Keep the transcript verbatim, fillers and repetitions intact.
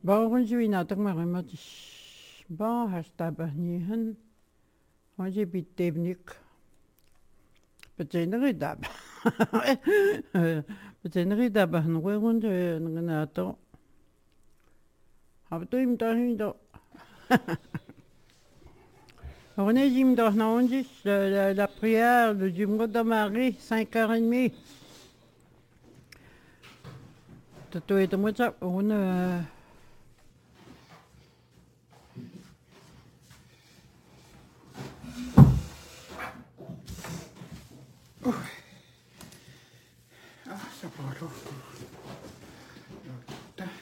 Bon, je vais attendre ma remote. Bon, hashtag nihen. On j'ai bité bnik. Peut-être ridab. Peut-être ridab. On va on de n'ato. Habe tu im da hin da. On est jim da non dis la, la prière de Jim de Marie cinq heures trente. Tu es de moi ça on